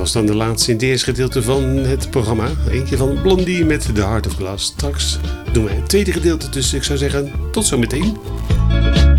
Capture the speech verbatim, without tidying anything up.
was dan de laatste in het eerste gedeelte van het programma. Eentje van Blondie met The Heart of Glass. Straks doen we het tweede gedeelte, dus ik zou zeggen tot zometeen.